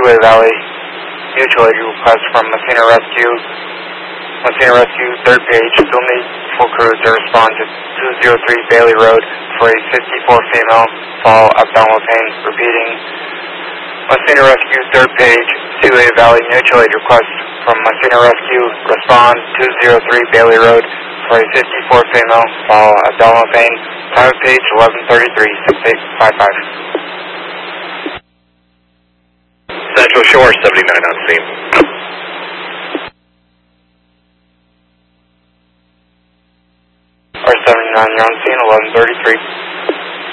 2A Valley. Mutual aid request from Messina Rescue. Messina Rescue, third page. Still need full crew to respond to 203 Bailey Road for a 54 female fall abdominal pain. Repeating. Messina Rescue, third page. 2A Valley. Mutual aid request from Messina Rescue. Respond 203 Bailey Road for a 54 female fall abdominal pain. Private page 1133 6855. Central Shore 79 on scene.